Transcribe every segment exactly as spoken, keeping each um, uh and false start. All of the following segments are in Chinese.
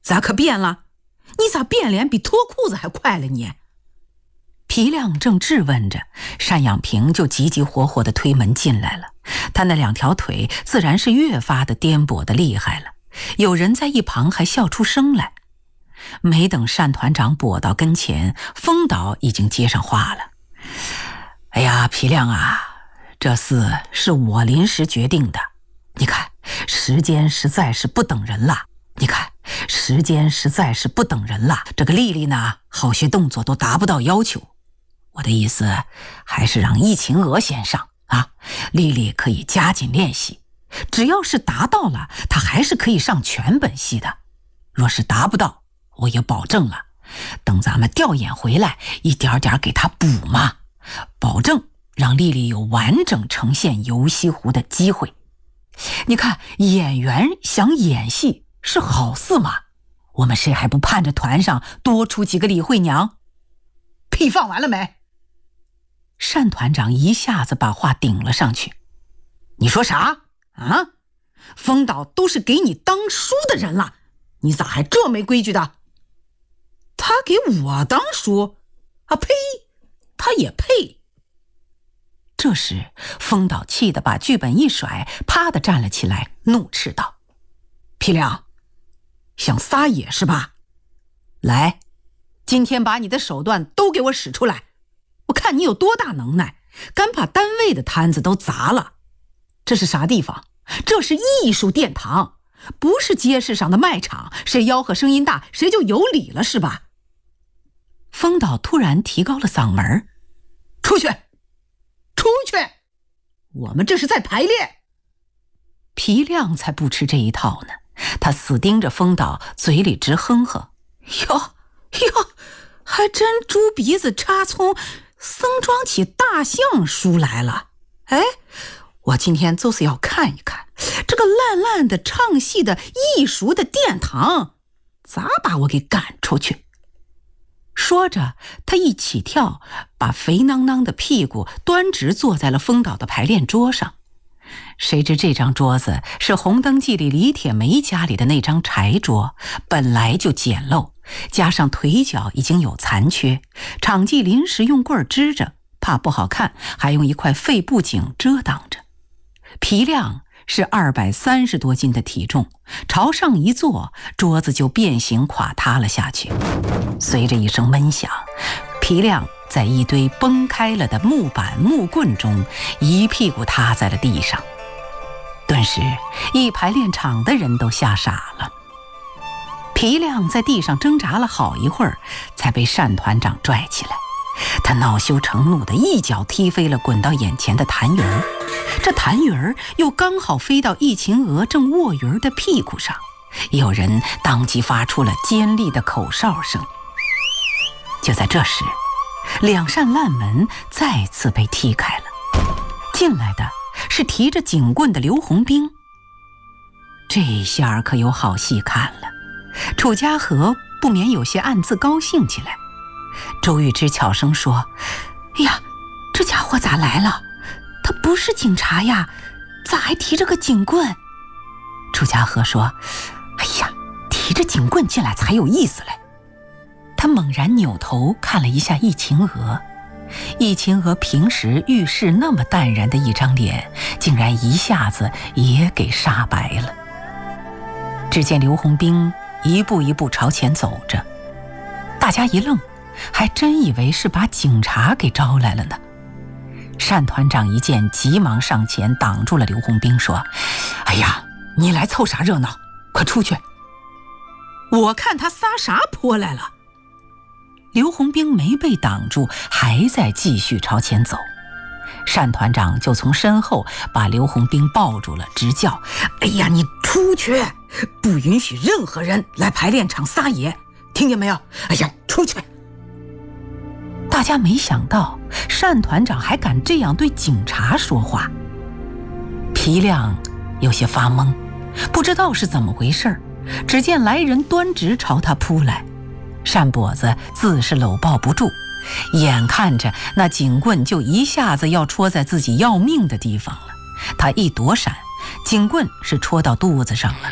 咋可变了？你咋变脸比脱裤子还快了你？ 皮亮正质问着，单养平就急急火火地推门进来了。他那两条腿自然是越发的颠簸的厉害了，有人在一旁还笑出声来。没等单团长跛到跟前，风导已经接上话了：哎呀，皮亮啊，这事是我临时决定的，你看时间实在是不等人了，你看时间实在是不等人了。这个丽丽呢，好些动作都达不到要求，我的意思还是让易秦娥先上啊，丽丽可以加紧练习，只要是达到了，她还是可以上全本戏的。若是达不到，我也保证了，等咱们调演回来，一点点给她补嘛，保证让丽丽有完整呈现游西湖的机会。你看，演员想演戏是好事嘛，我们谁还不盼着团上多出几个李慧娘？ 屁放完了没？ 单团长一下子把话顶了上去。 你说啥啊？风导都是给你当书的人了，你咋还这没规矩的？他给我当书啊？呸！他也配！ 这时风导气得把剧本一甩，啪地站了起来，怒斥道： 皮亮，想撒野是吧？来，今天把你的手段都给我使出来，我看你有多大能耐，敢把单位的摊子都砸了。这是啥地方？这是艺术殿堂，不是街市上的卖场，谁吆喝声音大，谁就有理了是吧？ 风导突然提高了嗓门： 出去，出去，我们这是在排练。 皮亮才不吃这一套呢，他死盯着风导，嘴里直哼哼： 哟哟，还真猪鼻子插葱，僧装起大象书来了。哎，我今天就是要看一看这个烂烂的唱戏的艺术的殿堂咋把我给赶出去。 说着，他一起跳，把肥囊囊的屁股端直坐在了风导的排练桌上。谁知这张桌子是红灯记里李铁梅家里的那张柴桌，本来就简陋，加上腿脚已经有残缺，场记临时用棍支着，怕不好看，还用一块废布景遮挡着。皮亮是二百三十多斤的体重，朝上一坐，桌子就变形垮塌了下去。随着一声闷响，皮亮在一堆崩开了的木板木棍中一屁股塌在了地上。顿时一排练场的人都吓傻了。皮亮在地上挣扎了好一会儿，才被单团长拽起来。他恼羞成怒的一脚踢飞了滚到眼前的痰盂儿，这痰盂儿又刚好飞到易秦娥正卧鱼儿的屁股上，有人当即发出了尖利的口哨声。就在这时，两扇烂门再次被踢开了，进来的是提着警棍的刘洪兵。这下可有好戏看了，楚家和不免有些暗自高兴起来。周玉芝悄声说：哎呀，这家伙咋来了？他不是警察呀，咋还提着个警棍？楚家和说：哎呀，提着警棍进来才有意思嘞。他猛然扭头看了一下易秦娥，易秦娥平时遇事那么淡然的一张脸，竟然一下子也给煞白了。只见刘洪兵一步一步朝前走着，大家一愣，还真以为是把警察给招来了呢。单团长一见，急忙上前挡住了刘洪兵，说：哎呀，你来凑啥热闹，快出去， 我看他撒啥泼来了。 刘洪兵没被挡住，还在继续朝前走。单团长就从身后把刘洪兵抱住了，直叫： 哎呀，你出去，不允许任何人来排练场撒野，听见没有？哎呀，出去！ 大家没想到单团长还敢这样对警察说话。皮亮有些发懵，不知道是怎么回事，只见来人端直朝他扑来，单跛子自是搂抱不住，眼看着那警棍就一下子要戳在自己要命的地方了。他一躲闪，警棍是戳到肚子上了，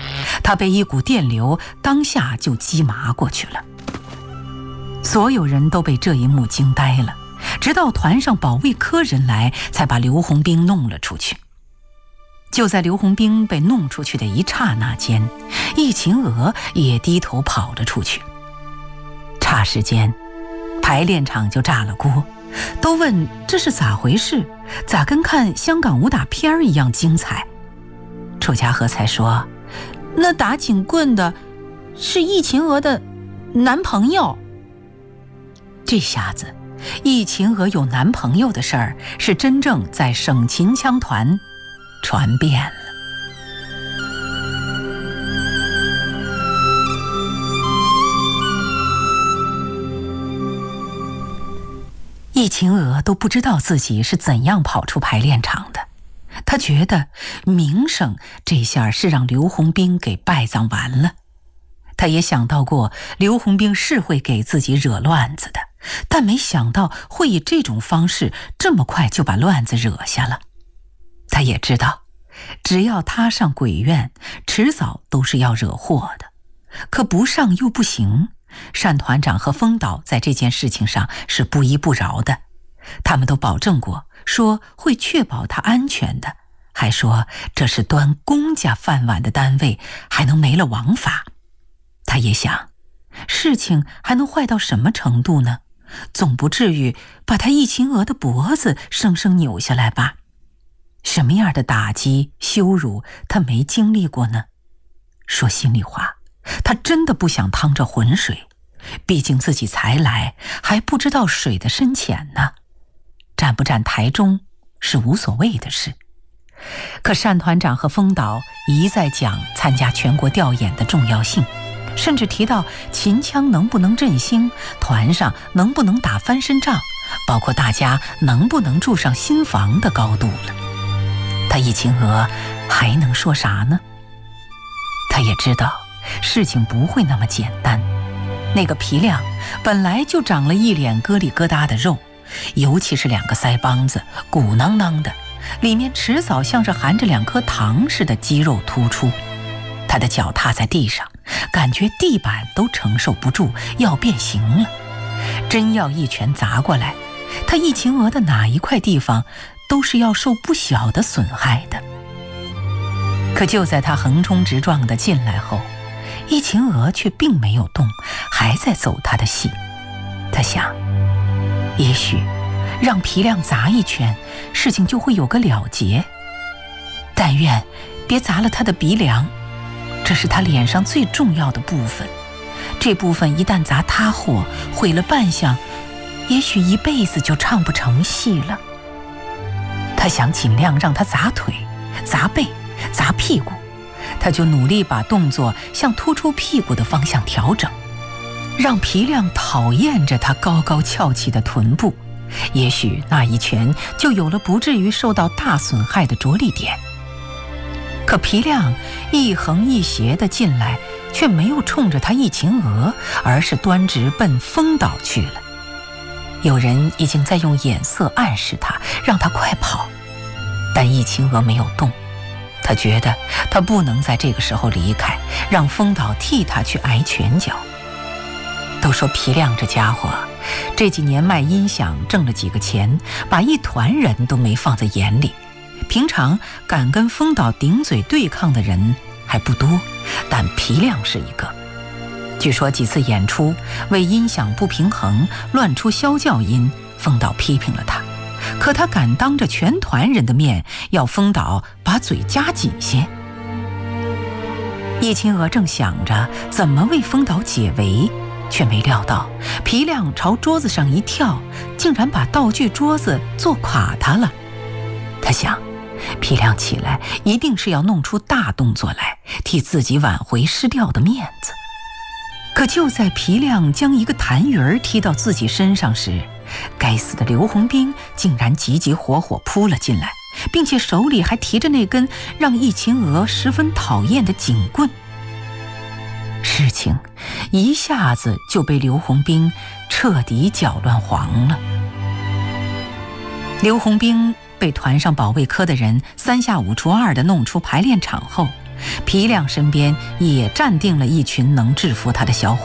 他被一股电流当下就击麻过去了。所有人都被这一幕惊呆了，直到团上保卫科人来，才把刘洪兵弄了出去。就在刘洪兵被弄出去的一刹那间，易秦娥也低头跑了出去。霎时间，排练场就炸了锅，都问这是咋回事，咋跟看香港武打片一样精彩。楚家和才说，那打警棍的是易秦娥的男朋友。这下子易秦娥有男朋友的事儿是真正在省秦腔团传遍了。易秦娥都不知道自己是怎样跑出排练场的，她觉得名声这下是让刘洪兵给败葬完了。她也想到过刘洪兵是会给自己惹乱子的，但没想到会以这种方式这么快就把乱子惹下了。她也知道只要他上鬼院，迟早都是要惹祸的，可不上又不行。单团长和风导在这件事情上是不依不饶的，他们都保证过，说会确保他安全的，还说这是端公家饭碗的单位，还能没了王法。他也想，事情还能坏到什么程度呢？总不至于把他易秦娥的脖子生生扭下来吧？什么样的打击羞辱他没经历过呢？说心里话，他真的不想趟着浑水，毕竟自己才来，还不知道水的深浅呢。站不站台中是无所谓的事。可单团长和风导一再讲参加全国调研的重要性，甚至提到秦腔能不能振兴，团上能不能打翻身仗，包括大家能不能住上新房的高度了。他易秦娥还能说啥呢？他也知道事情不会那么简单。那个皮亮本来就长了一脸疙里疙瘩的肉，尤其是两个腮帮子鼓囊囊的，里面迟早像是含着两颗糖似的肌肉突出。他的脚踏在地上，感觉地板都承受不住，要变形了。真要一拳砸过来，他易秦娥的哪一块地方都是要受不小的损害的。可就在他横冲直撞地进来后，易秦娥却并没有动，还在走他的戏。他想，也许让皮亮砸一拳，事情就会有个了结。但愿别砸了他的鼻梁，这是他脸上最重要的部分。这部分一旦砸塌货，毁了扮相，也许一辈子就唱不成戏了。他想尽量让他砸腿、砸背、砸屁股，他就努力把动作向突出屁股的方向调整，让皮亮讨厌着他高高翘起的臀部，也许那一拳就有了不至于受到大损害的着力点。可皮亮一横一斜地进来，却没有冲着他易秦娥，而是端直奔风岛去了。有人已经在用眼色暗示他，让他快跑，但易秦娥没有动。他觉得他不能在这个时候离开，让风岛替他去挨拳脚。都说皮亮这家伙这几年卖音响挣了几个钱，把一团人都没放在眼里。平常敢跟风岛顶嘴对抗的人还不多，但皮亮是一个。据说几次演出为音响不平衡乱出啸叫音，风岛批评了他，可他敢当着全团人的面要风岛把嘴夹紧些。易秦娥正想着怎么为风岛解围，却没料到皮亮朝桌子上一跳，竟然把道具桌子坐垮他了。他想，皮亮起来一定是要弄出大动作来，替自己挽回失掉的面子。可就在皮亮将一个痰盂踢到自己身上时，该死的刘洪兵竟然急急火火扑了进来，并且手里还提着那根让易秦娥十分讨厌的警棍。事情一下子就被刘洪兵彻底搅乱黄了。刘洪兵被团上保卫科的人三下五除二地弄出排练场后， 皮亮身边也站定了一群能制服他的小伙。